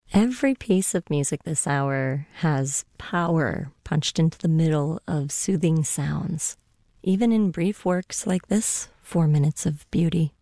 Every piece of music this hour has power punched into the middle of soothing sounds. Even in brief works like this, 4 Minutes of Beauty.